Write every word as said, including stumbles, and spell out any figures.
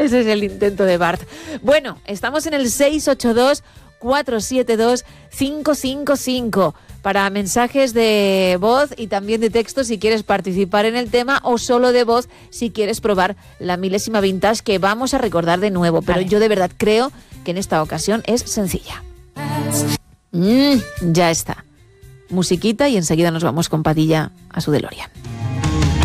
Ese es el intento de Bart. Bueno, estamos en el seis ocho dos, cuatro siete dos, cinco cinco cinco para mensajes de voz y también de texto si quieres participar en el tema, o solo de voz si quieres probar la milésima vintage que vamos a recordar de nuevo. Pero vale, yo de verdad creo que en esta ocasión es sencilla. Mm, ya está. Musiquita y enseguida nos vamos con Padilla a su DeLorean.